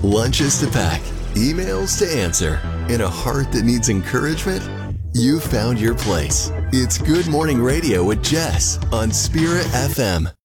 Lunches to pack, emails to answer, and a heart that needs encouragement? You found your place. It's Good Morning Radio with Jess on Spirit FM.